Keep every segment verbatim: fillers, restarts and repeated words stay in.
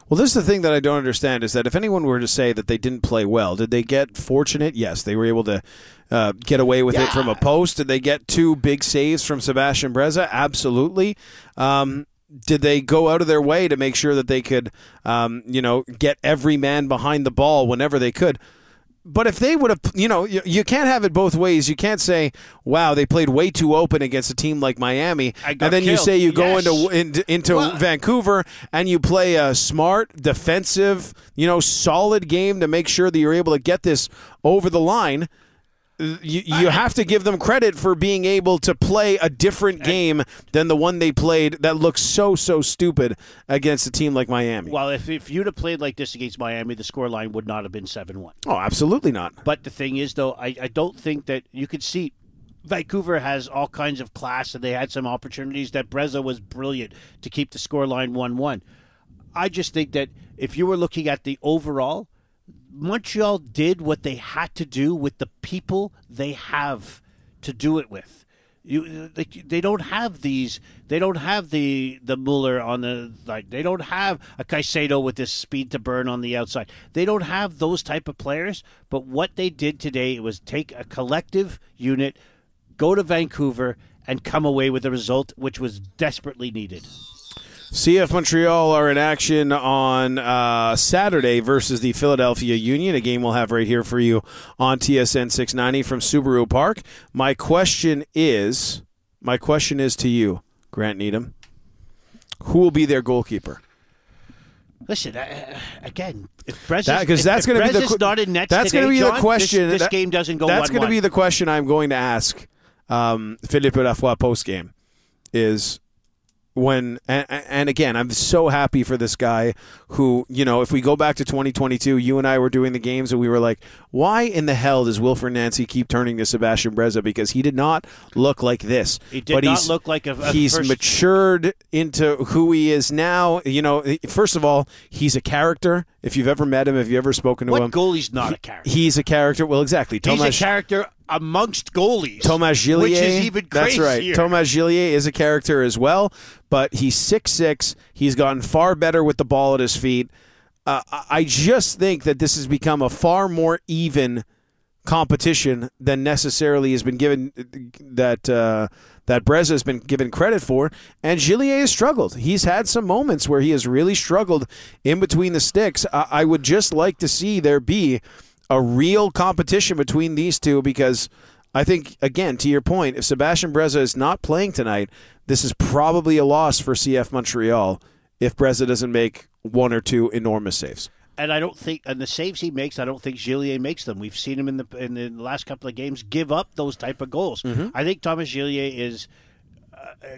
Well, this is the thing that I don't understand is that if anyone were to say that they didn't play well, did they get fortunate? Yes, they were able to uh, get away with yeah. it from a post. Did they get two big saves from Sebastian Breza? Absolutely. Um, did they go out of their way to make sure that they could, um, you know, get every man behind the ball whenever they could? But if they would have, you know, you, you can't have it both ways. You can't say, wow, they played way too open against a team like Miami. And then killed. you say you go yes. into into, into well, Vancouver and you play a smart, defensive, you know, solid game to make sure that you're able to get this over the line. You, you I, have to give them credit for being able to play a different game than the one they played that looks so, so stupid against a team like Miami. Well, if, if you'd have played like this against Miami, the scoreline would not have been seven one. Oh, absolutely not. But the thing is, though, I, I don't think that you could see Vancouver has all kinds of class, and they had some opportunities that Breza was brilliant to keep the scoreline one one. I just think that if you were looking at the overall, Montreal did what they had to do with the people they have to do it with. You, they, they don't have these. They don't have the the Mueller on the like. They don't have a Caicedo with this speed to burn on the outside. They don't have those type of players. But what they did today was take a collective unit, go to Vancouver, and come away with a result which was desperately needed. C F Montreal are in action on uh, Saturday versus the Philadelphia Union, a game we'll have right here for you on T S N six ninety from Subaru Park. My question is, my question is to you, Grant Needham. Who will be their goalkeeper? Listen, uh, again, if Breza's, that, if, that's if gonna Breza's be the, not in nets that's today, gonna be John, the question. This, this that, game doesn't go That's going to be the question I'm going to ask um, Philippe Lafroy post-game is... When and, and again, I'm so happy for this guy who, you know, if we go back to twenty twenty-two, you and I were doing the games and we were like, why in the hell does Wilfred Nancy keep turning to Sebastian Breza? Because he did not look like this. He did but not he's, look like a, a He's first... matured into who he is now. You know, first of all, he's a character. If you've ever met him, if you've ever spoken to what him. What goalie's not a character? He's a character. Well, exactly. He's Tomas, a character amongst goalies. Thomas Gillier. Which is even crazier. That's right. Thomas Gillier is a character as well, but he's six six. He's gotten far better with the ball at his feet. Uh, I just think that this has become a far more even competition than necessarily has been given that uh, that Breza has been given credit for. And Gillier has struggled. He's had some moments where he has really struggled in between the sticks. I, I would just like to see there be a real competition between these two because I think, again, to your point, if Sebastian Breza is not playing tonight, this is probably a loss for C F Montreal if Breza doesn't make one or two enormous saves. And I don't think, and the saves he makes, I don't think Gillier makes them. We've seen him in the in the last couple of games give up those type of goals. Mm-hmm. I think Thomas Gillier is, uh,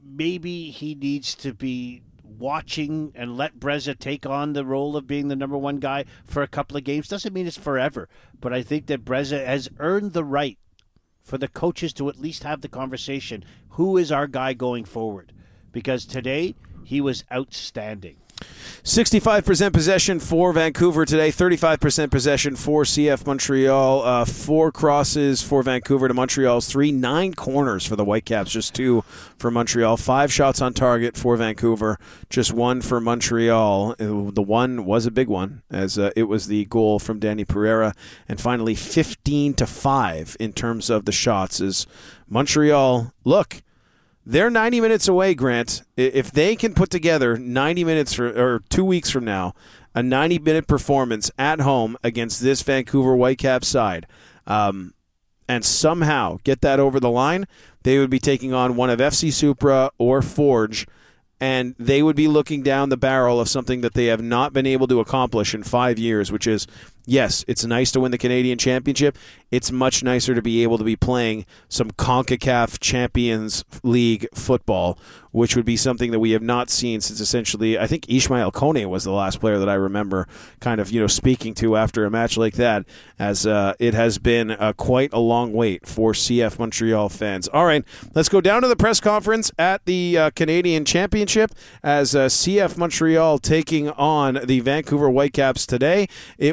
maybe he needs to be watching and let Breza take on the role of being the number one guy for a couple of games. Doesn't mean it's forever, but I think that Breza has earned the right for the coaches to at least have the conversation. Who is our guy going forward? Because today he was outstanding. sixty-five percent possession for Vancouver today, thirty-five percent possession for C F Montreal, uh, four crosses for Vancouver to Montreal's three, nine corners for the Whitecaps, just two for Montreal, five shots on target for Vancouver, just one for Montreal. The one was a big one, as uh, it was the goal from Danny Pereira, and finally fifteen to five in terms of the shots as Montreal, look, they're ninety minutes away, Grant. If they can put together ninety minutes for, or two weeks from now, a ninety-minute performance at home against this Vancouver Whitecaps side, um, and somehow get that over the line, they would be taking on one of F C Supra or Forge, and they would be looking down the barrel of something that they have not been able to accomplish in five years, which is, yes, it's nice to win the Canadian Championship. It's much nicer to be able to be playing some CONCACAF Champions League football, which would be something that we have not seen since essentially, I think Ishmael Kone was the last player that I remember kind of, you know, speaking to after a match like that, as uh, it has been uh, quite a long wait for C F Montreal fans. All right, let's go down to the press conference at the uh, Canadian Championship as uh, C F Montreal taking on the Vancouver Whitecaps today. It was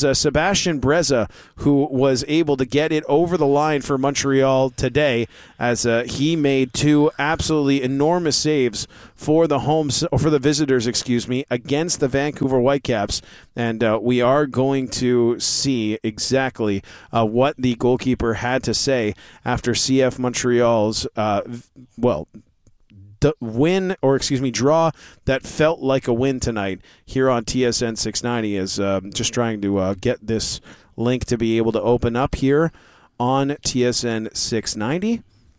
was uh, Sebastian Breza who was able to get it over the line for Montreal today, as uh, he made two absolutely enormous saves for the homes or for the visitors, excuse me, against the Vancouver Whitecaps. And uh, we are going to see exactly uh, what the goalkeeper had to say after C F Montreal's uh, well. win, or excuse me, draw that felt like a win tonight here on T S N six ninety. Is um, just trying to uh, get this link to be able to open up here on T S N six ninety.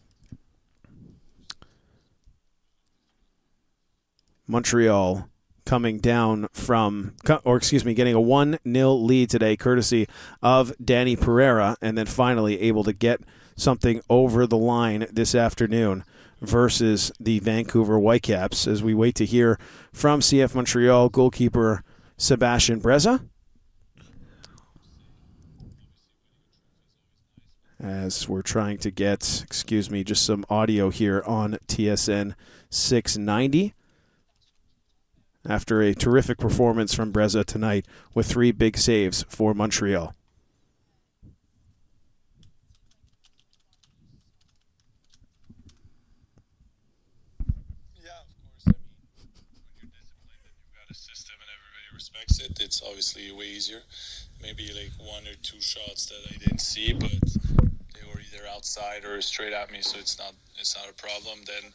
Montreal coming down from, or excuse me, getting a one nil lead today, courtesy of Danny Pereira, and then finally able to get something over the line this afternoon versus the Vancouver Whitecaps, as we wait to hear from C F Montreal goalkeeper Sebastian Breza. As we're trying to get, excuse me, just some audio here on T S N six ninety. After a terrific performance from Breza tonight with three big saves for Montreal. Respects it. It's obviously way easier. Maybe like one or two shots that I didn't see, but they were either outside or straight at me, so it's not it's not a problem. Then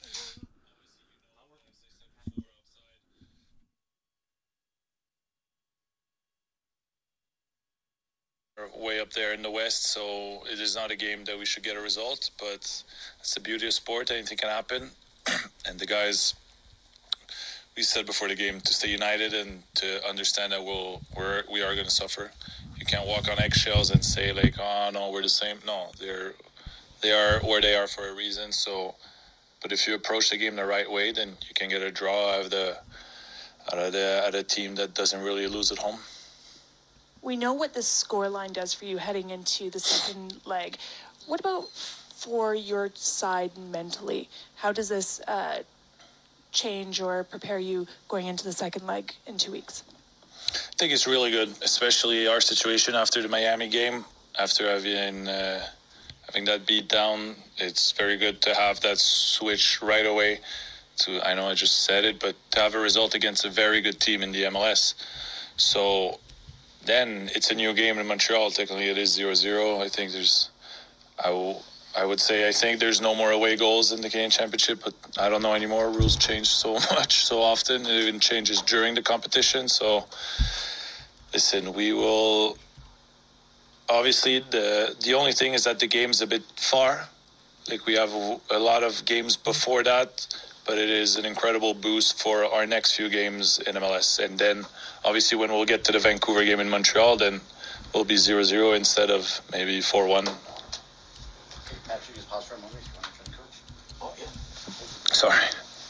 way up there in the West, so it is not a game that we should get a result, but it's the beauty of sport. Anything can happen. And the guys, we said before the game to stay united and to understand that we'll, we're, we are going to suffer. You can't walk on eggshells and say like, oh no, we're the same. No, they're, they are where they are for a reason. So, but if you approach the game the right way, then you can get a draw out of the, out of the, out of a team that doesn't really lose at home. We know what this scoreline does for you heading into the second leg. What about for your side mentally? How does this uh, change or prepare you going into the second leg in two weeks? I think it's really good, especially our situation after the Miami game. After having uh, having that beat down, it's very good to have that switch right away. To I know I just said it, but to have a result against a very good team in the M L S. So then it's a new game in Montreal. Technically, it is zero zero. I think there's, I will, I would say, I think there's no more away goals in the Canadian Championship, but I don't know anymore. Rules change so much, so often. It even changes during the competition. So, listen, we will. Obviously, the the only thing is that the game's a bit far. Like we have a, a lot of games before that, but it is an incredible boost for our next few games in M L S. And then, obviously, when we'll get to the Vancouver game in Montreal, then we'll be zero zero instead of maybe four one. Patrick, you just pause for a moment. You want to turn coach? Oh, yeah. Sorry.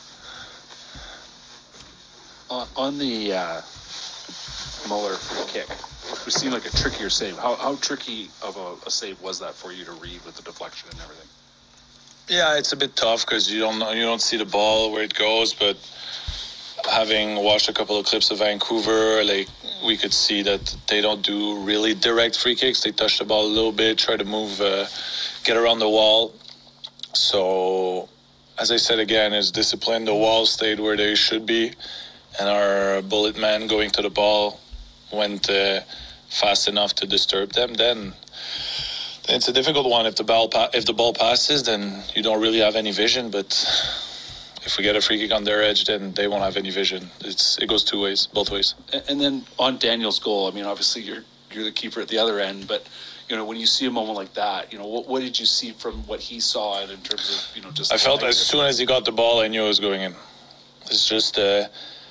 On, on the uh, Muller free kick, it seemed like a trickier save. How how tricky of a, a save was that for you to read with the deflection and everything? Yeah, it's a bit tough because you don't know, you don't see the ball where it goes, but having watched a couple of clips of Vancouver, like we could see that they don't do really direct free kicks. They touch the ball a little bit, try to move, uh, get around the wall. So, as I said again, is discipline. The wall stayed where they should be, and our bullet man going to the ball went uh, fast enough to disturb them. Then. It's a difficult one. If the ball pa- if the ball passes, then you don't really have any vision. But if we get a free kick on their edge, then they won't have any vision. It's it goes two ways, both ways. And, and then on Daniel's goal, I mean, obviously you're you're the keeper at the other end, but you know when you see a moment like that, you know what what did you see from what he saw in terms of you know just? I felt as soon as he got the ball, I knew it was going in. It's just. Uh,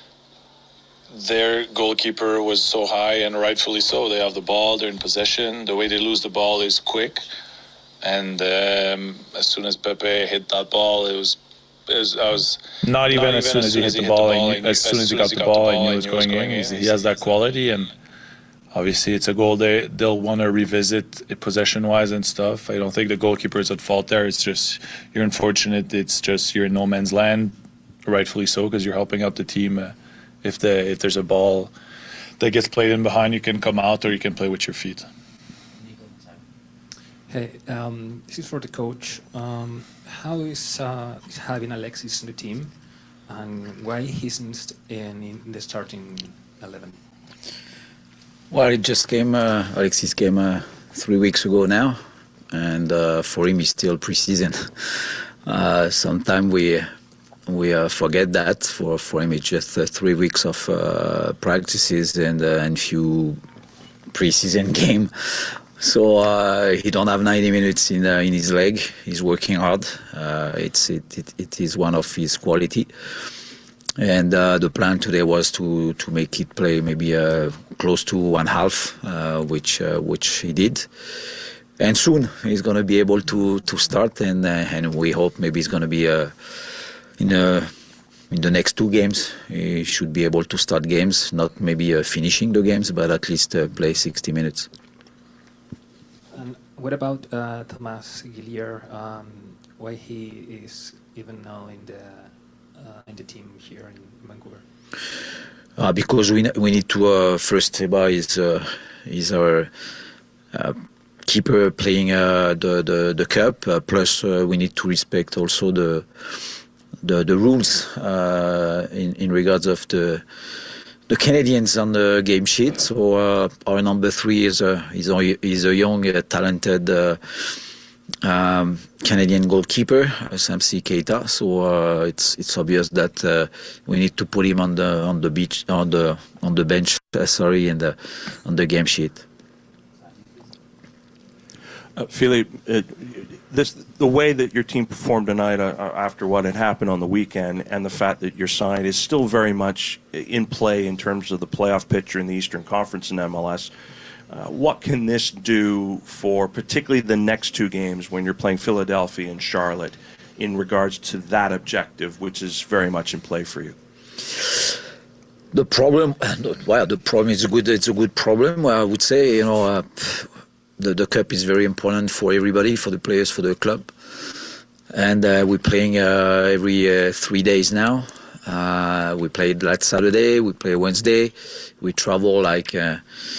Their goalkeeper was so high, and rightfully so. They have the ball, they're in possession. The way they lose the ball is quick. And um, as soon as Pepe hit that ball, it was, it was I was not even, not as, even soon as he hit the ball. Knew, as soon as he got the ball, I knew it was going in. in. He has that quality, and obviously it's a goal they they'll want to revisit it possession-wise and stuff. I don't think the goalkeeper is at fault there. It's just you're unfortunate. It's just you're in no man's land, rightfully so, because you're helping out the team. Uh, If the if there's a ball that gets played in behind, you can come out or you can play with your feet. Hey, um, this is for the coach. Um, how is, uh, is having Alexis in the team, and why he isn't in, in the starting eleven? Well, it just came. Uh, Alexis came uh, three weeks ago now, and uh, for him, it's still pre-season. Uh, Sometimes we we uh, forget that. For for him, it's just uh, three weeks of uh, practices and uh, and few pre-season game. So uh, he don't have ninety minutes in uh, in his leg. He's working hard. Uh, it's it, it it is one of his quality. And uh, the plan today was to, to make it play maybe uh, close to one half, uh, which uh, which he did. And soon he's going to be able to, to start, and uh, and we hope maybe he's going to be uh, in uh, in the next two games. He should be able to start games, not maybe uh, finishing the games, but at least uh, play sixty minutes. And what about uh, Thomas Gillier? Um, why he is even now in the Uh, in the team here in Vancouver? Uh, because we we need to uh, first Seba is uh, is our uh, keeper playing uh, the the the cup. Uh, plus uh, we need to respect also the the the rules uh, in in regards of the the Canadians on the game sheet. So uh, our number three is a is a, is a young uh, talented. Uh, Um, Canadian goalkeeper, Samsi Keita. So uh, it's it's obvious that uh, we need to put him on the on the beach on the on the bench. Uh, sorry, and the on the game sheet. Uh, Philippe, uh, this the way that your team performed tonight uh, after what had happened on the weekend, and the fact that your side is still very much in play in terms of the playoff picture in the Eastern Conference in M L S. Uh, what can this do for particularly the next two games when you're playing Philadelphia and Charlotte in regards to that objective, which is very much in play for you? The problem, well, the problem is a good. It's a good problem. I would say, you know, uh, the the cup is very important for everybody, for the players, for the club, and uh, we're playing uh, every uh, three days now. Uh, we played last Saturday. We play Wednesday. We travel like. Uh,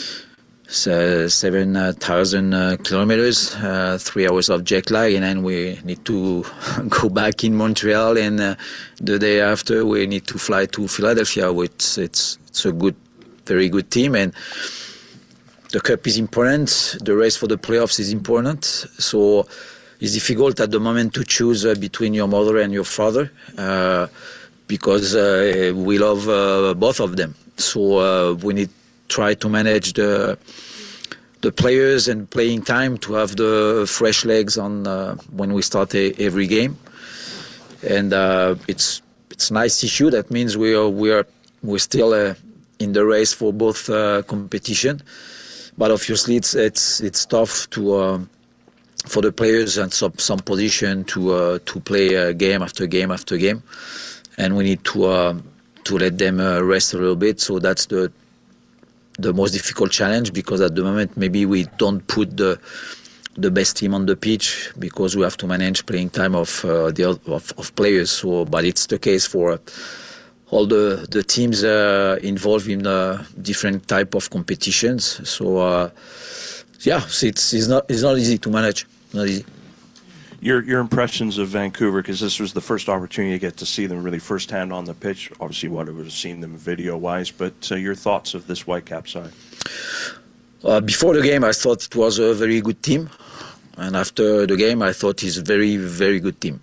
So seven thousand uh, kilometers, uh, three hours of jet lag, and then we need to go back in Montreal, and uh, the day after we need to fly to Philadelphia, which it's it's a good, very good team, and the cup is important. The race for the playoffs is important. So it's difficult at the moment to choose uh, between your mother and your father, uh, because uh, we love uh, both of them. So uh, we need try to manage the the players and playing time to have the fresh legs on uh, when we start a, every game, and uh, it's it's a nice issue. That means we are we are we're still uh, in the race for both uh, competition, but obviously it's it's it's tough to uh, for the players and some some position to uh, to play uh, game after game after game, and we need to uh, to let them uh, rest a little bit. So that's the the most difficult challenge, because at the moment maybe we don't put the the best team on the pitch because we have to manage playing time of uh, the of, of players. So, but it's the case for all the the teams uh, involved in uh, different type of competitions. So, uh, yeah, it's it's not it's not easy to manage. Not easy. Your your impressions of Vancouver, because this was the first opportunity to get to see them really firsthand on the pitch. Obviously, what I would have seen them video-wise, but uh, your thoughts of this Whitecap side? Uh, before the game, I thought it was a very good team, and after the game, I thought it's a very, very good team.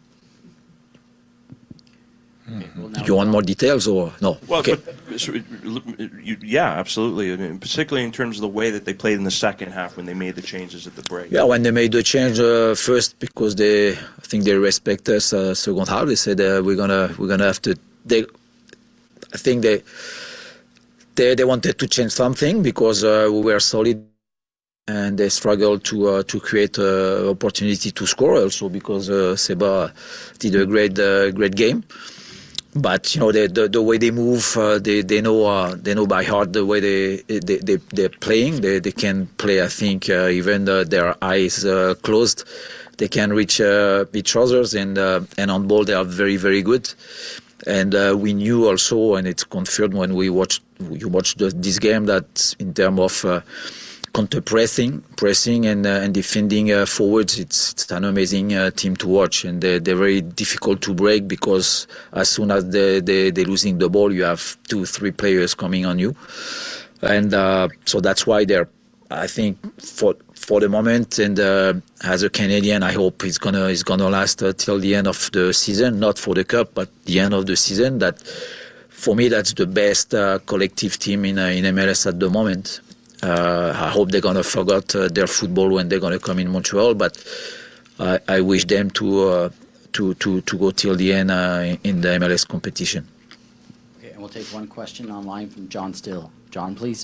Mm-hmm. Well, you want more details or no? Well, okay. but, so, you, yeah, absolutely. I mean, particularly in terms of the way that they played in the second half when they made the changes at the break. Yeah, when they made the change uh, first, because they, I think they respect us. Uh, second half, they said uh, we're gonna we're gonna have to. They, I think they they they wanted to change something because uh, we were solid. And they struggled to uh, to create uh, opportunity to score also because uh, Seba did a great uh, great game. But you know the the, the way they move, uh, they they know uh, they know by heart the way they they, they they're playing. They they can play. I think uh, even uh, their eyes uh, closed, they can reach uh, each other's, and uh, and on ball they are very very good. And uh, we knew also, and it's confirmed when we watched you watched the, this game, that in terms of uh, counter pressing, pressing and uh, and defending uh, forwards, it's, it's an amazing uh, team to watch, and they're, they're very difficult to break because as soon as they they they're losing the ball, you have two, three players coming on you, and uh, so that's why they're. I think for for the moment, and uh, as a Canadian, I hope it's gonna it's gonna last uh, till the end of the season, not for the cup, but the end of the season. That for me, that's the best uh, collective team in uh, in M L S at the moment. Uh, I hope they're gonna forget uh, their football when they're gonna come in Montreal, but I, I wish them to uh, to to to go till the end uh, in the M L S competition. Okay, and we'll take one question online from John Still. John, please.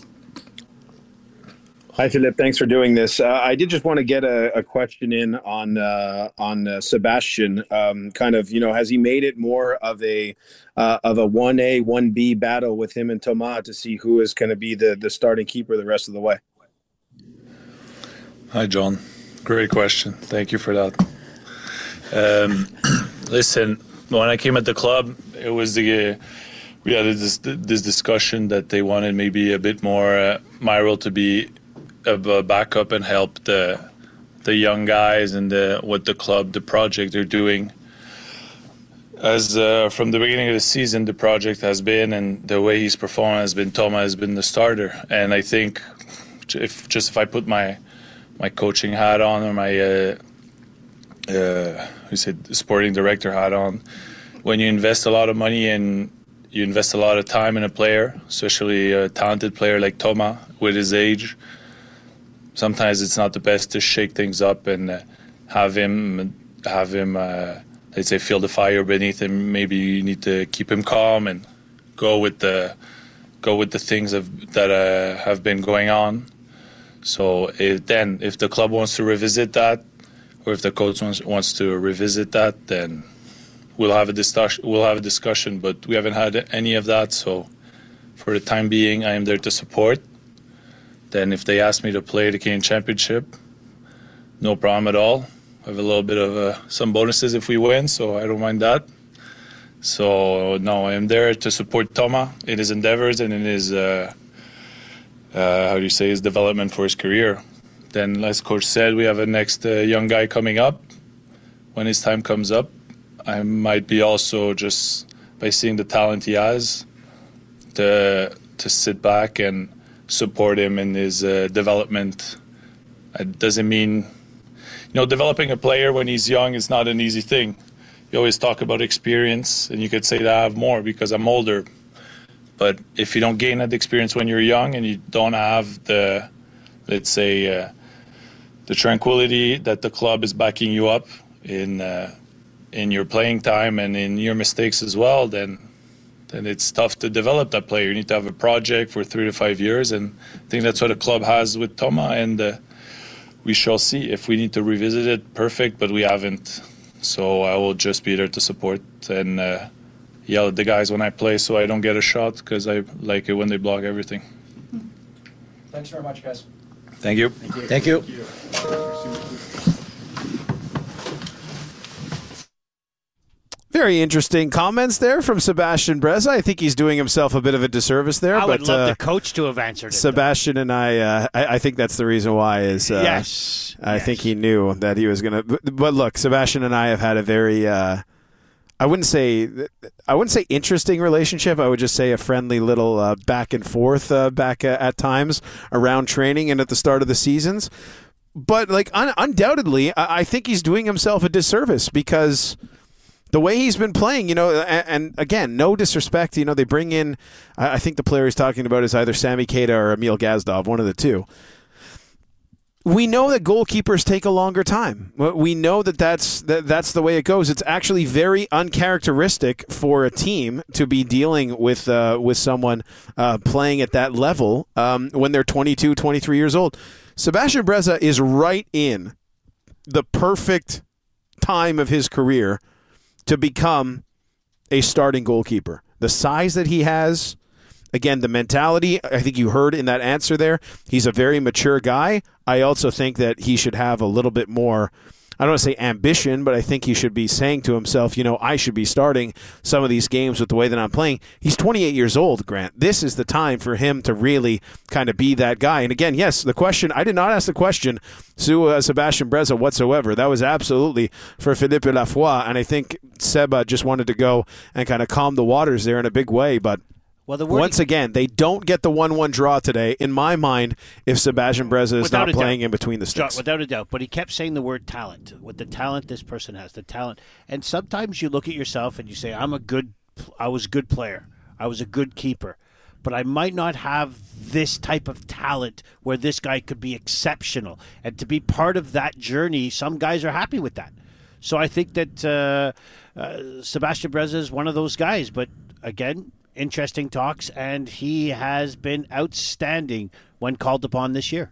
Hi, Philippe. Thanks for doing this. Uh, I did just want to get a, a question in on uh, on uh, Sebastian. Um, kind of, you know, has he made it more of a uh, of a one A, one B battle with him and Thomas to see who is going to be the, the starting keeper the rest of the way? Hi, John. Great question. Thank you for that. Um, listen, when I came at the club, it was the uh, we had this this discussion that they wanted maybe a bit more uh, Myral to be of a backup and help the the young guys and the, what the club, the project they're doing. As uh, from the beginning of the season, the project has been, and the way he's performed has been, Thomas has been the starter. And I think if just if I put my my coaching hat on or my uh, uh, who said sporting director hat on, when you invest a lot of money and you invest a lot of time in a player, especially a talented player like Thomas with his age, sometimes it's not the best to shake things up and uh, have him, have him, uh, let's say, feel the fire beneath him. Maybe you need to keep him calm and go with the, go with the things of, that uh, have been going on. So if, then, if the club wants to revisit that, or if the coach wants, wants to revisit that, then we'll have a discussion. We'll have a discussion. But we haven't had any of that. So for the time being, I am there to support. Then if they ask me to play the Canadian Championship, no problem at all. I have a little bit of uh, some bonuses if we win, so I don't mind that. So, no, I am there to support Thomas in his endeavors and in his, uh, uh, how do you say, his development for his career. Then, as Coach said, we have a next uh, young guy coming up. When his time comes up, I might be also just, by seeing the talent he has, to, to sit back and support him in his uh, development. It doesn't mean, you know, developing a player when he's young is not an easy thing. You always talk about experience, and you could say that I have more because I'm older. But if you don't gain that experience when you're young and you don't have the, let's say, uh, the tranquility that the club is backing you up in uh, in your playing time and in your mistakes as well, then then it's tough to develop that player. You need to have a project for three to five years, and I think that's what the club has with Thomas, and uh, we shall see. If we need to revisit it, perfect, but we haven't. So I will just be there to support and uh, yell at the guys when I play so I don't get a shot, because I like it when they block everything. Thanks very much, guys. Thank you. Thank you. Thank you. Thank you. Very interesting comments there from Sebastian Breza. I think he's doing himself a bit of a disservice there. I but, would love uh, the coach to have answered it. Sebastian though. and I, uh, I, I think that's the reason why is uh, yes. I yes. think he knew that he was going to. But, but look, Sebastian and I have had a very, uh, I wouldn't say, I wouldn't say interesting relationship. I would just say a friendly little uh, back and forth uh, back uh, at times around training and at the start of the seasons. But like un- undoubtedly, I-, I think he's doing himself a disservice because the way he's been playing, you know, and, and again, no disrespect, you know, they bring in, I think the player he's talking about is either Sami Khedira or Emil Gazdov, one of the two. We know that goalkeepers take a longer time. We know that that's, that that's the way it goes. It's actually very uncharacteristic for a team to be dealing with uh, with someone uh, playing at that level um, when they're twenty-two, twenty-three years old. Sebastian Breza is right in the perfect time of his career to become a starting goalkeeper. The size that he has, again, the mentality, I think you heard in that answer there, he's a very mature guy. I also think that he should have a little bit more I don't want to say ambition, but I think he should be saying to himself, you know, I should be starting some of these games with the way that I'm playing. He's twenty-eight years old, Grant. This is the time for him to really kind of be that guy. And again, yes, the question, I did not ask the question to uh, Sebastian Breza whatsoever. That was absolutely for Philippe Lafoy, and I think Seba just wanted to go and kind of calm the waters there in a big way, but Well, the once again, they don't get the one one draw today, in my mind, if Sebastian Breza is not playing in between the sticks. John, without a doubt. But he kept saying the word talent, with the talent this person has, the talent. And sometimes you look at yourself and you say, I'm a good, I was a good player. I was a good keeper. But I might not have this type of talent where this guy could be exceptional. And to be part of that journey, some guys are happy with that. So I think that uh, uh, Sebastian Breza is one of those guys. But again, interesting talks, and he has been outstanding when called upon this year.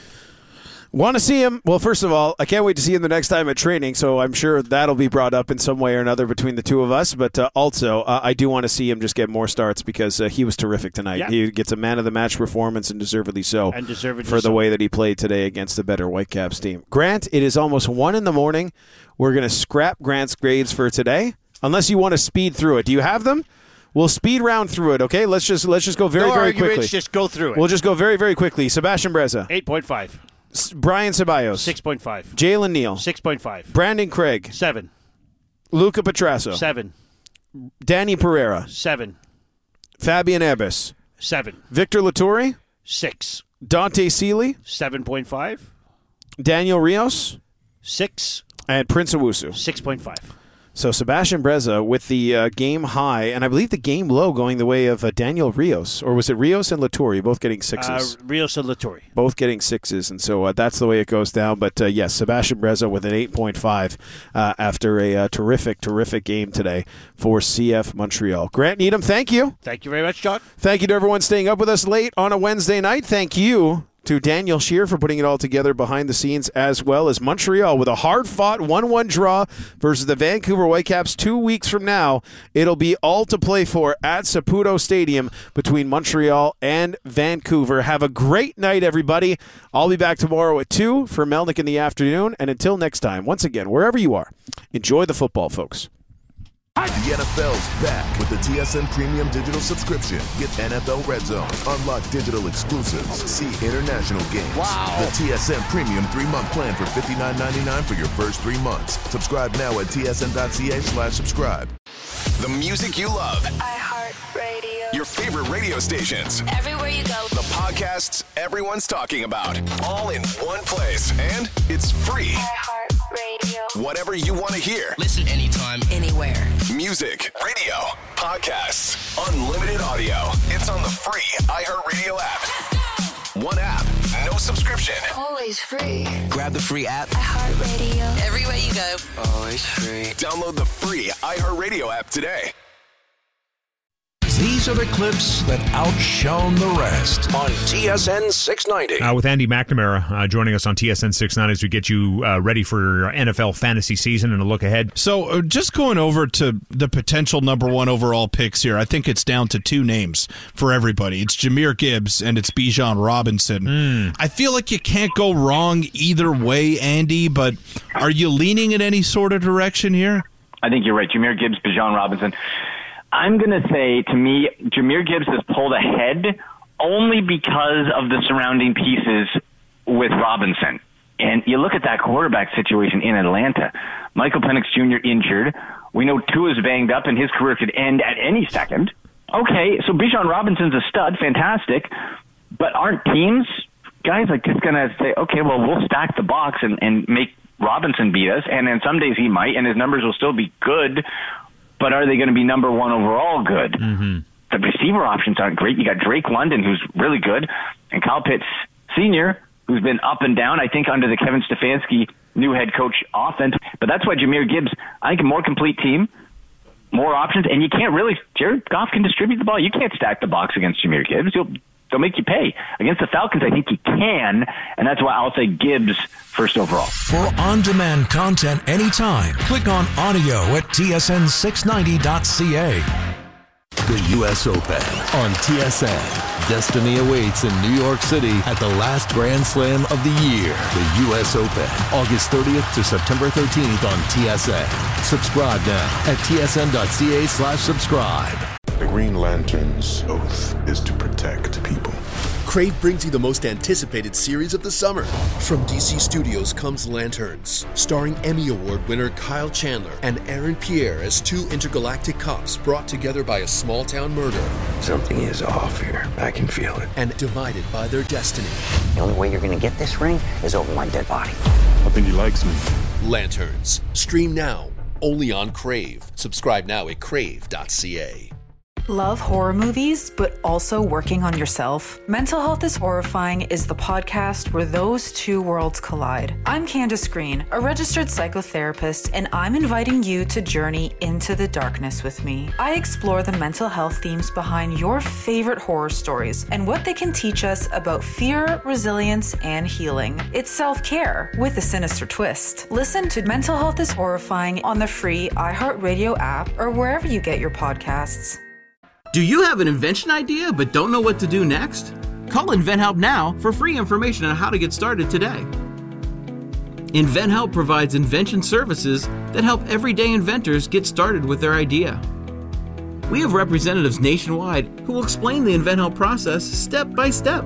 Want to see him? Well, first of all, I can't wait to see him the next time at training, so I'm sure that'll be brought up in some way or another between the two of us. But uh, also, uh, I do want to see him just get more starts because uh, he was terrific tonight. Yeah. He gets a man-of-the-match performance, and deservedly so, And deservedly for the so. way that he played today against the better Whitecaps team. Grant, it is almost one in the morning. We're going to scrap Grant's grades for today, unless you want to speed through it. Do you have them? We'll speed round through it, okay? Let's just let's just go very, no very arguments, quickly. Just go through it. We'll just go very, very quickly. Sebastian Breza. eight point five. S- Brian Ceballos. six point five. Jalen Neal. six point five. Brandon Craig. seven. Luca Petrasso. seven. Danny Pereira. seven. Fabian Ebbes. seven. Victor Laturi. six. Dante Seeley. seven point five. Daniel Rios. six. And Prince Owusu. six point five. So Sebastian Breza with the uh, game high, and I believe the game low going the way of uh, Daniel Rios. Or was it Rios and Laturi, both getting sixes? Uh, Rios and Laturi. Both getting sixes, and so uh, that's the way it goes down. But uh, yes, Sebastian Breza with an eight point five uh, after a uh, terrific, terrific game today for C F Montreal. Grant Needham, thank you. Thank you very much, John. Thank you to everyone staying up with us late on a Wednesday night. Thank you to Daniel Scheer for putting it all together behind the scenes, as well as Montreal with a hard-fought one one draw versus the Vancouver Whitecaps two weeks from now. It'll be all to play for at Saputo Stadium between Montreal and Vancouver. Have a great night, everybody. I'll be back tomorrow at two for Melnick in the afternoon. And until next time, once again, wherever you are, enjoy the football, folks. The N F L's back with the T S N Premium Digital subscription. Get N F L Red Zone, unlock digital exclusives, see international games. Wow. The T S N Premium three-month plan for fifty-nine ninety-nine for your first three months. Subscribe now at T S N dot C A slash subscribe. The music you love. iHeartRadio. Your favorite radio stations. Everywhere you go. The podcasts everyone's talking about. All in one place. And it's free. iHeartRadio. Whatever you want to hear. Listen anytime, anywhere. Music, radio, podcasts, unlimited audio. It's on the free iHeartRadio app. One app, no subscription. Always free. grab the free app. iHeartRadio. Everywhere you go. Always free. Download the free iHeartRadio app today. These are the clips that outshone the rest on T S N six ninety. Uh, with Andy McNamara uh, joining us on T S N six ninety as we get you uh, ready for N F L fantasy season and a look ahead. So uh, just going over to the potential number one overall picks here, I think it's down to two names for everybody. It's Jahmyr Gibbs and it's Bijan Robinson. Mm. I feel like you can't go wrong either way, Andy, but are you leaning in any sort of direction here? I think you're right. Jahmyr Gibbs, Bijan Robinson. I'm going to say, to me, Jahmyr Gibbs has pulled ahead only because of the surrounding pieces with Robinson. And you look at that quarterback situation in Atlanta. Michael Penix Junior injured. We know Tua's banged up and his career could end at any second. Okay, so Bijan Robinson's a stud, fantastic. But aren't teams, guys like this, going to say, okay, well, we'll stack the box and, and make Robinson beat us, and then some days he might, and his numbers will still be good. But are they going to be number one overall good? Mm-hmm. The receiver options aren't great. You got Drake London, who's really good, and Kyle Pitts Senior, who's been up and down, I think, under the Kevin Stefanski new head coach offense. But that's why Jahmyr Gibbs, I think, a more complete team, more options, and you can't really, Jared Goff can distribute the ball. You can't stack the box against Jahmyr Gibbs. He'll, they'll make you pay. Against the Falcons, I think he can, and that's why I'll say Gibbs first overall. For on-demand content anytime, click on audio at T S N six ninety dot C A. The U S Open on T S N. Destiny awaits in New York City at the last Grand Slam of the year. The U S Open, August thirtieth to September thirteenth on T S N. Subscribe now at tsn.ca slash subscribe. The Green Lantern's oath is to protect people. Crave brings you the most anticipated series of the summer. From D C Studios comes Lanterns, starring Emmy Award winner Kyle Chandler and Aaron Pierre as two intergalactic cops brought together by a small-town murder. Something is off here. I can feel it. And divided by their destiny. The only way you're going to get this ring is over my dead body. I think he likes me. Lanterns. Stream now. Only on Crave. Subscribe now at crave dot c a. Love horror movies, but also working on yourself? Mental Health is Horrifying is the podcast where those two worlds collide. I'm Candace Green, a registered psychotherapist, and I'm inviting you to journey into the darkness with me. I explore the mental health themes behind your favorite horror stories and what they can teach us about fear, resilience, and healing. It's self-care with a sinister twist. Listen to Mental Health is Horrifying on the free iHeartRadio app or wherever you get your podcasts. Do you have an invention idea but don't know what to do next? Call InventHelp now for free information on how to get started today. InventHelp provides invention services that help everyday inventors get started with their idea. We have representatives nationwide who will explain the InventHelp process step by step.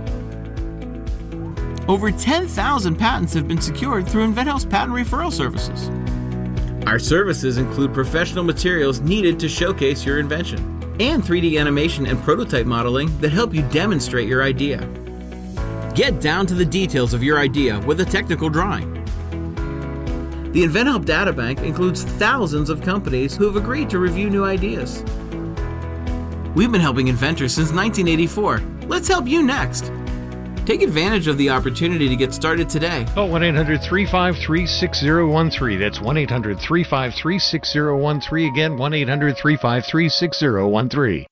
Over ten thousand patents have been secured through InventHelp's patent referral services. Our services include professional materials needed to showcase your invention, and three D animation and prototype modeling that help you demonstrate your idea. Get down to the details of your idea with a technical drawing. The InventHelp Databank includes thousands of companies who have agreed to review new ideas. We've been helping inventors since nineteen eighty-four. Let's help you next. Take advantage of the opportunity to get started today. Call one eight hundred, three five three, six zero one three. That's one eight hundred, three five three, six zero one three. Again, one eight hundred, three five three, six zero one three.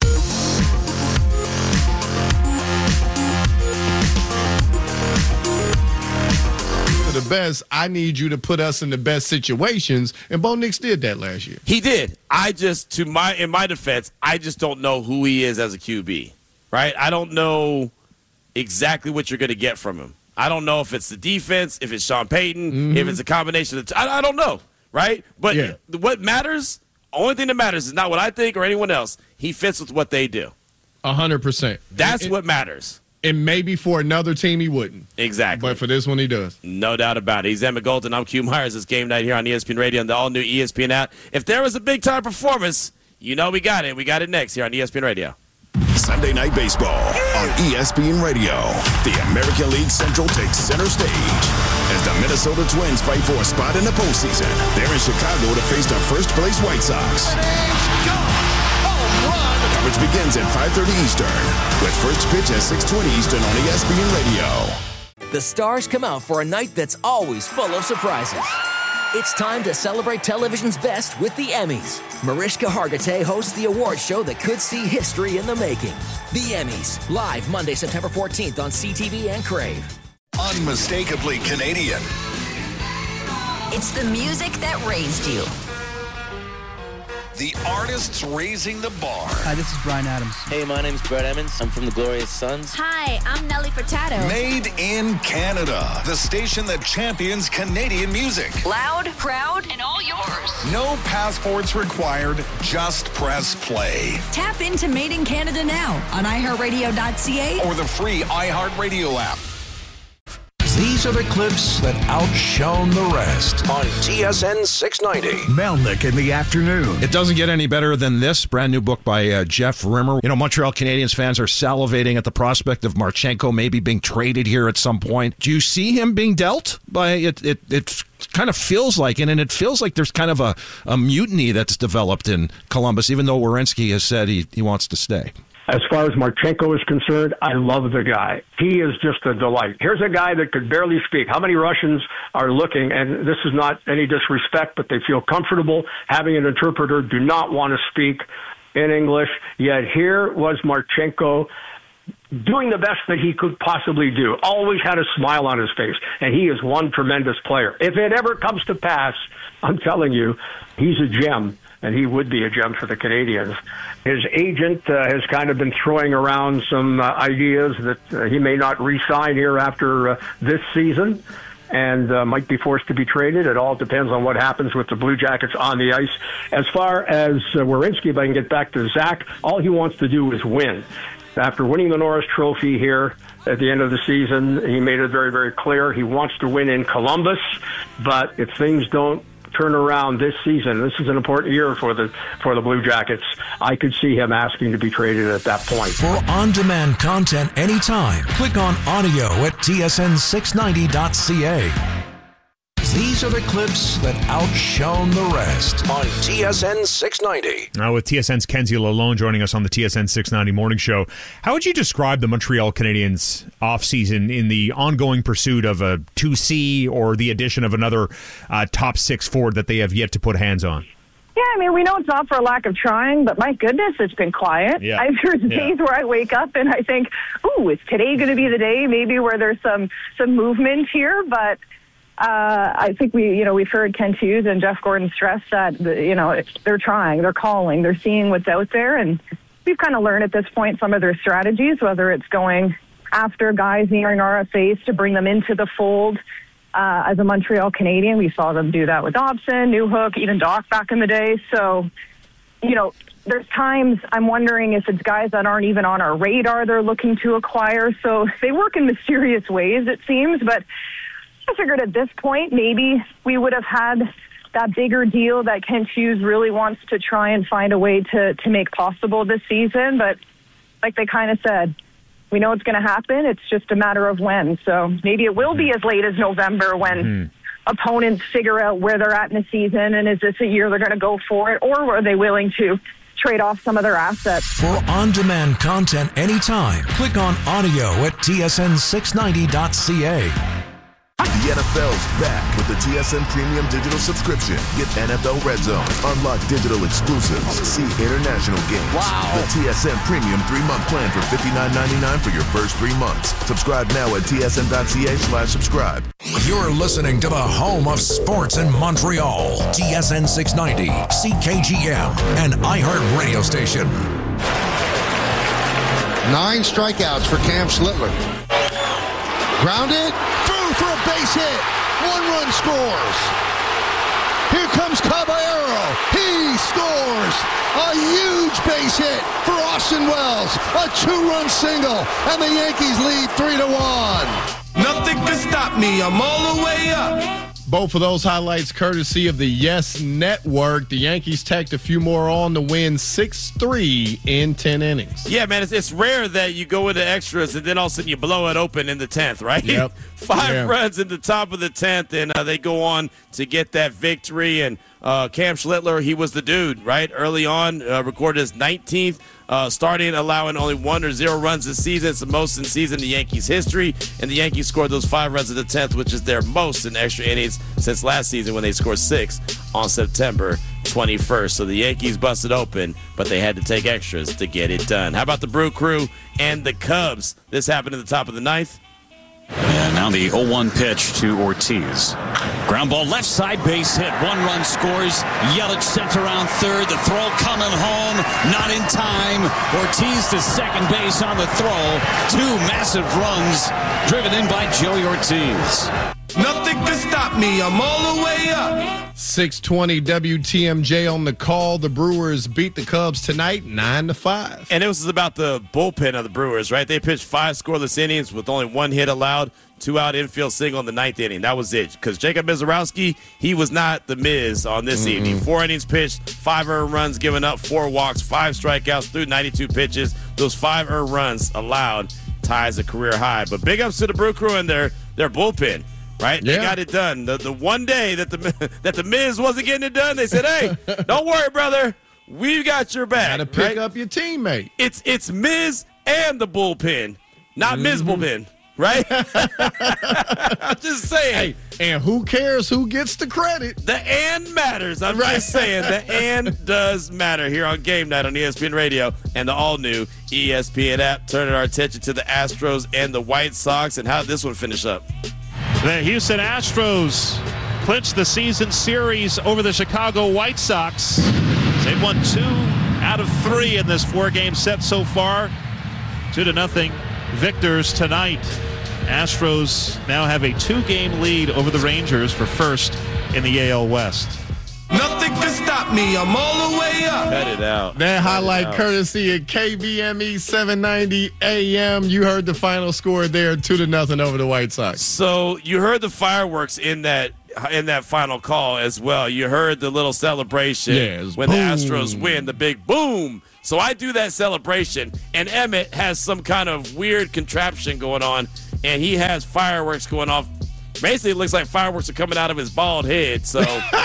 The best, I need you to put us in the best situations, and Bo Nix did that last year. He did. I just, to my in my defense, I just don't know who he is as a Q B, right? I don't know exactly what you're going to get from him. I don't know if it's the defense, if it's Sean Payton, mm-hmm. if it's a combination of the t- I, I don't know, right? But yeah. what matters, only thing that matters is not what I think or anyone else. He fits with what they do. A hundred percent. That's and, what matters. And maybe for another team he wouldn't. Exactly. But for this one he does. No doubt about it. He's Emmett Golden. I'm Q Myers. It's Game Night here on E S P N Radio and the all-new E S P N app. If there was a big-time performance, you know we got it. We got it next here on E S P N Radio. Sunday Night Baseball on E S P N Radio. The American League Central takes center stage as the Minnesota Twins fight for a spot in the postseason. They're in Chicago to face the first-place White Sox. Coverage begins at five thirty Eastern, with first pitch at six twenty Eastern on E S P N Radio. The stars come out for a night that's always full of surprises. It's time to celebrate television's best with the Emmys. Mariska Hargitay hosts the award show that could see history in the making. The Emmys, live Monday, September fourteenth on C T V and Crave. Unmistakably Canadian. It's the music that raised you. The artists raising the bar. Hi, this is Bryan Adams. Hey, my name's Brett Emmons. I'm from the Glorious Sons. Hi, I'm Nelly Furtado. Made in Canada. The station that champions Canadian music. Loud, proud, and all yours. No passports required. Just press play. Tap into Made in Canada now on i heart radio dot c a or the free iHeartRadio app. These are the clips that outshone the rest on T S N six ninety. Melnick in the afternoon. It doesn't get any better than this. Brand new book by uh, Jeff Rimmer. You know, Montreal Canadiens fans are salivating at the prospect of Marchenko maybe being traded here at some point. Do you see him being dealt? By it, it, it kind of feels like it, and it feels like there's kind of a, a mutiny that's developed in Columbus, even though Werenski has said he, he wants to stay. As far as Marchenko is concerned, I love the guy. He is just a delight. Here's a guy that could barely speak. How many Russians are looking, and this is not any disrespect, but they feel comfortable having an interpreter, do not want to speak in English. Yet here was Marchenko doing the best that he could possibly do. Always had a smile on his face, and he is one tremendous player. If it ever comes to pass, I'm telling you, he's a gem. and he would be a gem for the Canadians. His agent uh, has kind of been throwing around some uh, ideas that uh, he may not re-sign here after uh, this season, and uh, might be forced to be traded. It all depends on what happens with the Blue Jackets on the ice. As far as uh, Werenski, if I can get back to Zach, all he wants to do is win. After winning the Norris Trophy here at the end of the season, he made it very, very clear he wants to win in Columbus, but if things don't turn around this season, this is an important year for the for the Blue Jackets, I could see him asking to be traded at that point. For on-demand content anytime, click on audio at T S N six ninety dot C A. These are the clips that outshone the rest on T S N six ninety. Now with T S N's Kenzie Lalone joining us on the T S N six ninety Morning Show, how would you describe the Montreal Canadiens offseason in the ongoing pursuit of a two C or the addition of another uh, top six forward that they have yet to put hands on? Yeah, I mean, we know it's not for a lack of trying, but my goodness, it's been quiet. Yeah. I've heard Yeah. days where I wake up and I think, ooh, is today going to be the day maybe where there's some, some movement here? But Uh, I think we, you know, we've heard Kent Hughes and Jeff Gordon stress that, the, you know, it's, they're trying, they're calling, they're seeing what's out there. And we've kind of learned at this point some of their strategies, whether it's going after guys nearing R F As to bring them into the fold. Uh, as a Montreal Canadian, we saw them do that with Dobson, Newhook, even Doc back in the day. So, you know, there's times I'm wondering if it's guys that aren't even on our radar they're looking to acquire. So they work in mysterious ways, it seems, but I figured at this point maybe we would have had that bigger deal that Kent Hughes really wants to try and find a way to, to make possible this season. But like they kind of said, we know it's going to happen. It's just a matter of when. So maybe it will be as late as November when mm-hmm. opponents figure out where they're at in the season and is this a year they're going to go for it, or are they willing to trade off some of their assets? For on-demand content anytime, click on audio at T S N six ninety dot C A. The N F L's back with the T S N Premium Digital Subscription. Get N F L Red Zone, unlock digital exclusives, see international games. Wow. The T S N Premium three-month plan for fifty-nine ninety-nine for your first three months. Subscribe now at T S N dot C A slash subscribe. You're listening to the home of sports in Montreal. T S N six ninety, C K G M, and iHeart Radio Station. Nine strikeouts for Cam Schlittler. Grounded. For a base hit. One run scores. Here comes Caballero. He scores. A huge base hit for Austin Wells. A two-run single. And the Yankees lead three to one. Nothing can stop me. I'm all the way up. Both of those highlights courtesy of the Yes Network. The Yankees tacked a few more on to win six three in ten innings. Yeah, man, it's, it's rare that you go into extras and then all of a sudden you blow it open in the tenth, right? Yep. Five yeah. runs in the top of the tenth, and uh, they go on to get that victory. And uh, Cam Schlittler, he was the dude, right? Early on, uh, recorded his nineteenth Uh, starting allowing only one or zero runs this season. It's the most in season in the Yankees history, and the Yankees scored those five runs in the tenth, which is their most in extra innings since last season when they scored six on September twenty-first. So the Yankees busted open, but they had to take extras to get it done. How about the Brew Crew and the Cubs? This happened at the top of the ninth. And now the oh one pitch to Ortiz. Ground ball left side, base hit. One run scores. Yelich sent around third. The throw coming home. Not in time. Ortiz to second base on the throw. Two massive runs driven in by Joey Ortiz. Nothing can stop me. I'm all the way up. six twenty W T M J on the call. The Brewers beat the Cubs tonight nine to five. And it was about the bullpen of the Brewers, right? They pitched five scoreless innings with only one hit allowed, two out infield single in the ninth inning. That was it. Because Jacob Mizorowski, he was not the Miz on this mm-hmm. evening. Four innings pitched, five earned runs given up, four walks, five strikeouts through ninety-two pitches. Those five earned runs allowed ties a career high. But big ups to the Brew Crew and their, their bullpen. Right, yeah. They got it done. The the one day that the that the Miz wasn't getting it done, they said, "Hey, don't worry, brother, we got your back." Got to pick right? up your teammate. It's it's Miz and the bullpen, not mm-hmm. Miz bullpen, right? I'm just saying. Hey, and who cares who gets the credit? The and matters. I'm right. just saying the and does matter here on Game Night on E S P N Radio and the all new E S P N app. Turning our attention to the Astros and the White Sox, and how did this one finish up? The Houston Astros clinched the season series over the Chicago White Sox. They've won two out of three in this four-game set so far. Two to nothing victors tonight. Astros now have a two-game lead over the Rangers for first in the A L West. Nothing can stop me. I'm all the way up. Cut it out. That Cut highlight out. courtesy of K B M E seven ninety A M. You heard the final score there, two to nothing over the White Sox. So you heard the fireworks in that in that final call as well. You heard the little celebration Yeah, it was when boom. the Astros win, the big boom. So I do that celebration, and Emmett has some kind of weird contraption going on, and he has fireworks going off. Basically, it looks like fireworks are coming out of his bald head. So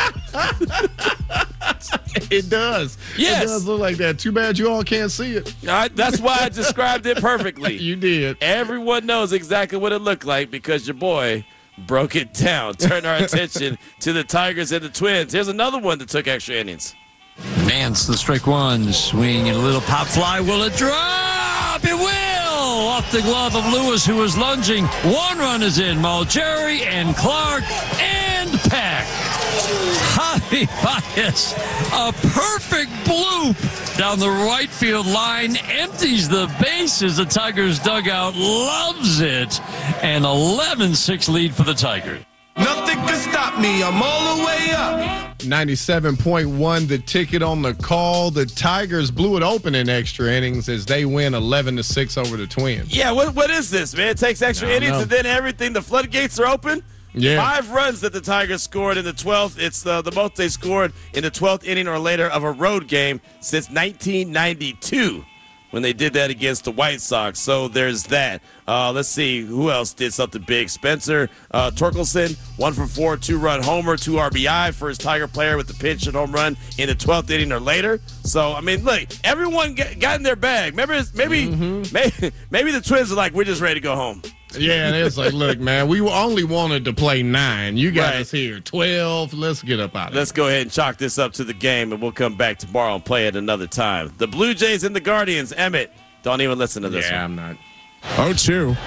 It does. Yes. It does look like that. Too bad you all can't see it. I, that's why I described it perfectly. You did. Everyone knows exactly what it looked like because your boy broke it down. Turn our attention to the Tigers and the Twins. Here's another one that took extra innings. Nance, the strike one, swing and a little pop fly. Will it drop? It will! Off the glove of Lewis, who was lunging. One run is in. Malgeri and Clark and Peck. Javi Baez, a perfect bloop down the right field line, empties the bases. The Tigers dugout loves it. An eleven six lead for the Tigers. Nothing can stop me. I'm all the way up. ninety-seven point one, the ticket on the call. The Tigers blew it open in extra innings as they win eleven to six over the Twins. Yeah, what what is this, man? It takes extra I innings know. and then everything, the floodgates are open? Yeah. Five runs that the Tigers scored in the twelfth. It's the, the most they scored in the twelfth inning or later of a road game since nineteen ninety-two. When they did that against the White Sox. So there's that. Uh, let's see who else did something big. Spencer uh, Torkelson, one for four, two-run homer, two R B I, first Tiger player with the pinch and home run in the twelfth inning or later. So, I mean, look, everyone got, got in their bag. Maybe, maybe, Mm-hmm. maybe, maybe the Twins are like, we're just ready to go home. Yeah, and it's like, look, man, we only wanted to play nine. You got Right. us here twelve. Let's get up out of Let's go ahead and chalk this up to the game, and we'll come back tomorrow and play it another time. The Blue Jays and the Guardians. Emmett, don't even listen to this Yeah, one. I'm not. oh two.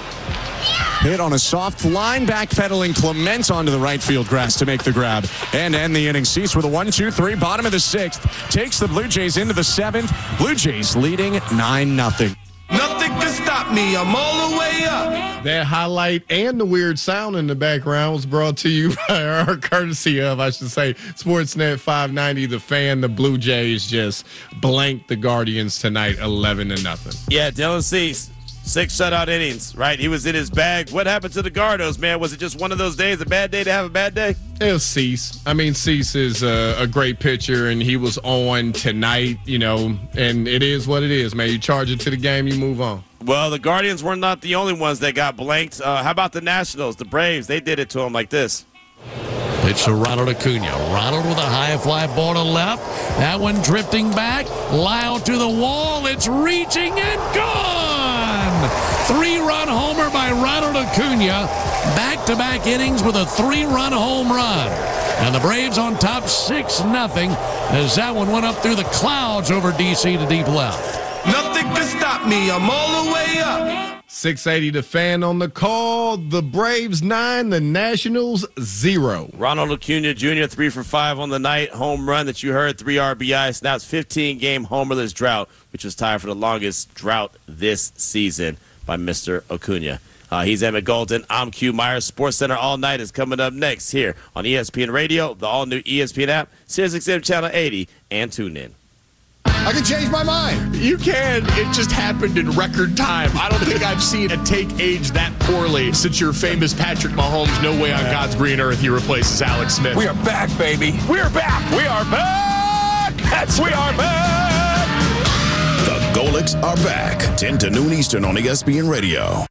Hit on a soft line, backpedaling Clement onto the right field grass to make the grab and end the inning. Cease with a one two three, bottom of the sixth. Takes the Blue Jays into the seventh. Blue Jays leading nine nothing. Nothing can stop me. I'm all the way up. That highlight and the weird sound in the background was brought to you by our courtesy of, I should say, Sportsnet five ninety. The Fan. The Blue Jays just blanked the Guardians tonight, eleven to nothing. Yeah, Dylan Cease, six shutout innings, right? He was in his bag. What happened to the Gardos, man? Was it just one of those days, a bad day to have a bad day? It was Cease. I mean, Cease is a, a great pitcher, and he was on tonight, you know, and it is what it is, man. You charge it to the game, you move on. Well, the Guardians were not the only ones that got blanked. Uh, how about the Nationals, the Braves? They did it to them like this. Pitch to Ronald Acuna. Ronald with a high fly ball to left. That one drifting back. Lyle to the wall. It's reaching and gone. Three-run homer by Ronald Acuna. Back-to-back innings with a three-run home run. And the Braves on top six nothing as that one went up through the clouds over D C to deep left. Nothing can stop me. I'm all the way up. six eighty The Fan on the call. The Braves nine, the Nationals zero. Ronald Acuna Junior, three for five on the night. Home run that you heard, three R B Is. Now it's fifteen-game homerless drought, which was tied for the longest drought this season by Mister Acuna. Uh, he's Emmett Golden. I'm Q Myers. Sports Center All Night is coming up next here on E S P N Radio, the all-new E S P N app, Sirius X M Channel eighty, and tune in. I can change my mind. You can. It just happened in record time. I don't think I've seen a take age that poorly since your famous Patrick Mahomes. No way on God's green earth he replaces Alex Smith. We are back, baby. We are back. We are back. That's we are back. The Golics are back. ten to noon Eastern on E S P N Radio.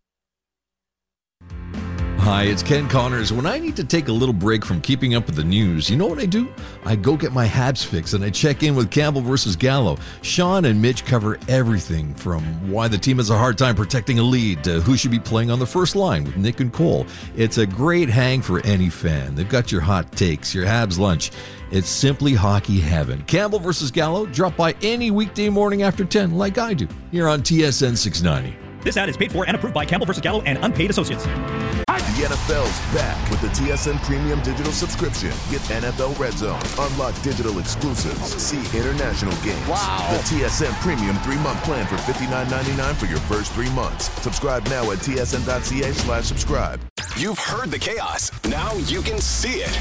Hi, it's Ken Connors. When I need to take a little break from keeping up with the news, you know what I do? I go get my Habs fix and I check in with Campbell versus Gallo. Sean and Mitch cover everything from why the team has a hard time protecting a lead to who should be playing on the first line with Nick and Cole. It's a great hang for any fan. They've got your hot takes, your Habs lunch. It's simply hockey heaven. Campbell versus Gallo, drop by any weekday morning after ten like I do here on T S N six ninety. This ad is paid for and approved by Campbell versus Gallo and unpaid associates. The N F L's back with the T S N Premium Digital subscription. Get N F L Red Zone, unlock digital exclusives, see international games. Wow. The T S N Premium three-month plan for fifty-nine ninety-nine for your first three months. Subscribe now at tsn.ca slash subscribe. You've heard the chaos. Now you can see it.